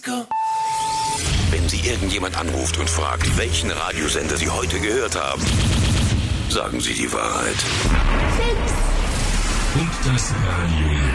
Disco. Wenn Sie irgendjemand anruft und fragt, welchen Radiosender Sie heute gehört haben, sagen Sie die Wahrheit. Und das Radio